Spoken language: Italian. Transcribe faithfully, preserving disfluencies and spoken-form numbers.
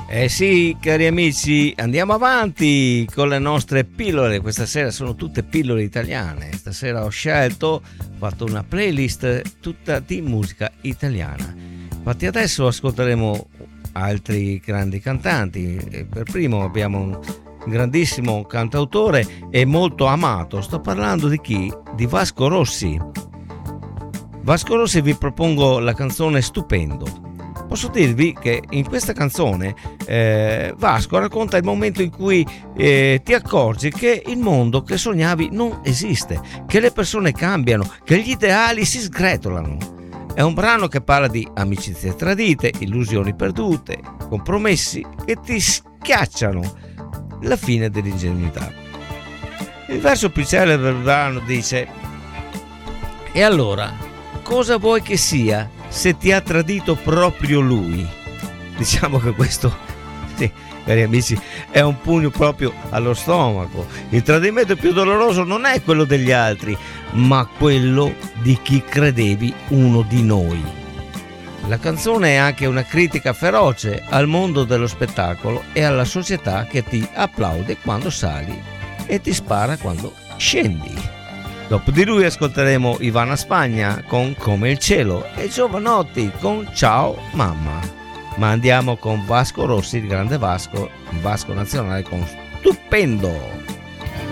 Eh sì, cari amici, andiamo avanti con le nostre pillole. Questa sera sono tutte pillole italiane. Stasera ho scelto, ho fatto una playlist tutta di musica italiana. Infatti adesso ascolteremo altri grandi cantanti. Per primo abbiamo un grandissimo cantautore e molto amato. Sto parlando di chi? Di Vasco Rossi. Vasco Rossi, vi propongo la canzone Stupendo. Posso dirvi che in questa canzone eh, Vasco racconta il momento in cui eh, ti accorgi che il mondo che sognavi non esiste, che le persone cambiano, che gli ideali si sgretolano. È un brano che parla di amicizie tradite, illusioni perdute, compromessi che ti schiacciano, la fine dell'ingenuità. Il verso più celebre del brano dice: e allora, cosa vuoi che sia se ti ha tradito proprio lui? Diciamo che questo, sì, cari amici, è un pugno proprio allo stomaco. Il tradimento più doloroso non è quello degli altri, ma quello di chi credevi uno di noi. La canzone è anche una critica feroce al mondo dello spettacolo e alla società che ti applaude quando sali e ti spara quando scendi. Dopo di lui ascolteremo Ivana Spagna con Come il cielo e Giovanotti con Ciao mamma. Ma andiamo con Vasco Rossi, il grande Vasco, Vasco nazionale con Stupendo.